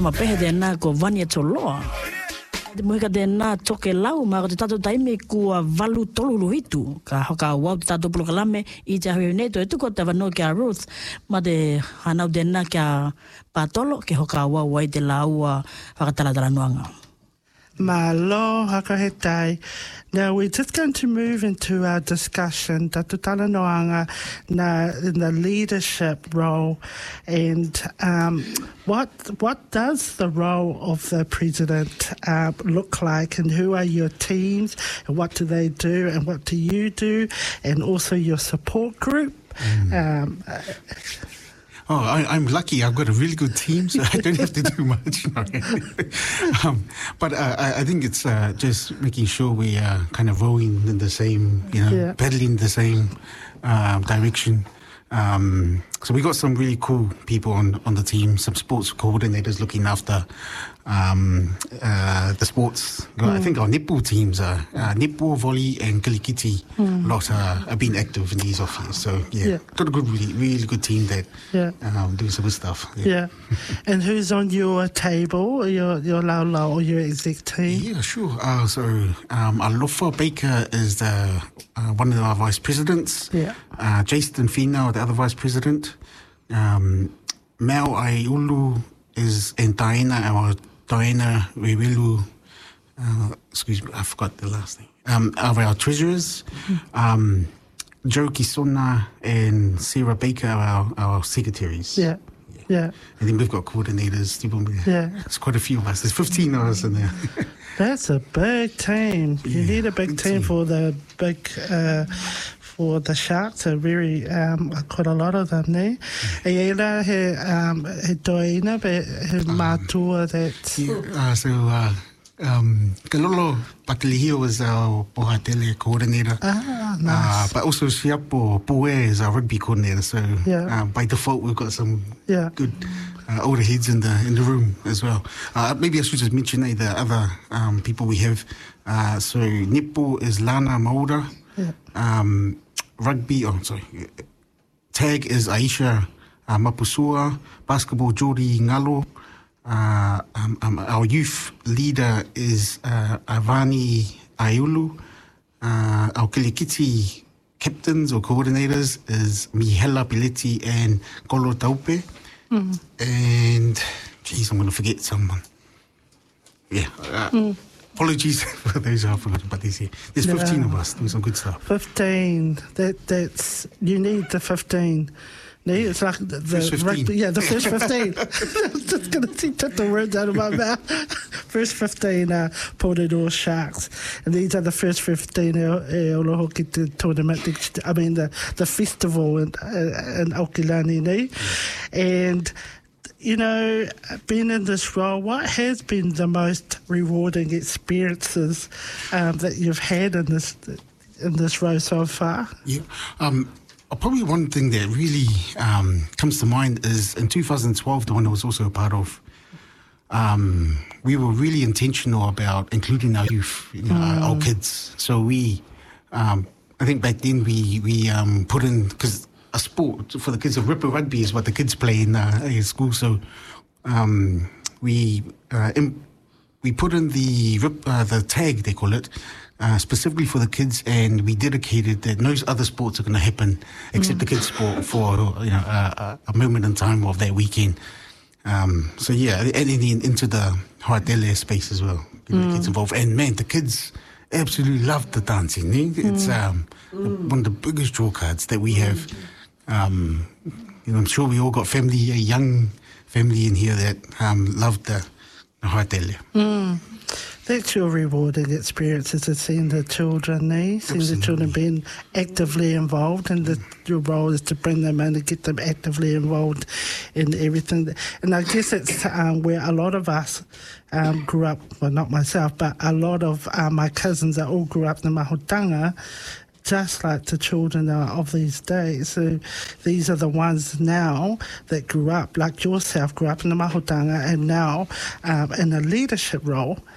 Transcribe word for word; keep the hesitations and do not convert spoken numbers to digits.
tama pehe de na ko vania toloa. De mo ka de na toke lau ma te tato taime kua valu tolu luhitu ka hoka wau te tato pulu kalame I te hui neto e tuko te wano kia Ruth ma de hanau de na kia patolo ke hoka wau wai te laua whakatalatala nuanga. Malo haka he tai. Now we're just going to move into our discussion Tatu tala noanga na in the leadership role and um, what what does the role of the president uh, look like and who are your teams and what do they do and what do you do and also your support group. Mm. Um, uh, Oh, I, I'm lucky. I've got a really good team, so I don't have to do much. um, but uh, I, I think it's uh, just making sure we are kind of rowing in the same, you know, yeah. paddling the same uh, direction. Um, so we got some really cool people on, on the team, some sports coordinators looking after um, uh, the sports. Mm. I think our netball teams are uh, netball, volley, and kilikiti. Mm. A lot uh, have been active in these off years. So yeah, yeah, got a good, really, really good team that yeah. um, doing some good stuff. Yeah. yeah. And who's on your table, your your lau lau or your exec team? Yeah, sure. Uh, so um, Alofa Baker is the uh, one of our vice presidents. Yeah. Uh, Jason Fina, the other vice president. Um, Mel Aiulu is and Diana, our Diana Rewelu, uh, excuse me, I forgot the last name, um, of our treasurers. Mm-hmm. Um, Joe Kisona and Sarah Baker are our, our secretaries. Yeah. yeah, yeah. And then we've got coordinators. Yeah. It's quite a few of us. There's fifteen of us in there. That's a big team. You yeah, need a big, big team, team for the big... Uh, for the Sharks, are very um, quite a lot of them there. E era he um he doina be he matua that. Yeah, uh, so uh, um Kalolo Patilihio was our Pohatele coordinator. Ah, nice. Uh, but also Siapo Poe is our rugby coordinator. So yeah. uh, by default we've got some yeah. good uh, older heads in the in the room as well. Uh, maybe I should just mention uh, the other um, people we have. Uh, so netball is Lana Maura. Yeah. Um, rugby, oh sorry, tag is Aisha uh, Mapusua, basketball Jody Ngalo, uh, um, um, our youth leader is uh, Avani Aiulu, uh, our kilikiti captains or coordinators is Mihela Pileti and Kolo Taupe, mm. and geez, I'm going to forget someone. Yeah. Uh, mm. Apologies for those who have forgotten, but there's, there's fifteen yeah. of us doing some good stuff. fifteen. That that's you need the fifteen. Need it's like the, the rugby, yeah, the first fifteen. I'm just gonna take the words out of my mouth. First fifteen uh, Portador Sharks, and these are the first fifteen e Olo Hoki tournament. I mean the the festival in uh, in Aokilani, yeah. and. You know, being in this role, what has been the most rewarding experiences um, that you've had in this in this role so far? Yeah, um, probably one thing that really um, comes to mind is in two thousand twelve, the one I was also a part of. Um, we were really intentional about including our youth, you know, mm. our, our kids. So we, um, I think back then we we um, put in because. A sport for the kids of Ripper Rugby is what the kids play in, uh, in school. So um, we uh, in, we put in the rip, uh, the tag, they call it, uh, specifically for the kids, and we dedicated that no other sports are going to happen except mm. the kids' sport for you know uh, a moment in time of that weekend. Um, so yeah, and, and into the Haatele space as well, get mm. the kids involved. And man, the kids absolutely love the dancing. Eh? It's mm. um, mm. one of the biggest draw cards that we have. Mm. Um, you know, I'm sure we all got family, a young family in here that um, loved the, the Haatele. Mm. That's your rewarding experience, is to seeing the children, eh? Seeing the children being actively involved, and the, your role is to bring them in and get them actively involved in everything. And I guess it's um, where a lot of us um, grew up, well, not myself, but a lot of uh, my cousins that all grew up in the Mahotanga, just like the children of these days. So these are the ones now that grew up, like yourself, grew up in the Mahotanga and now um, in a leadership role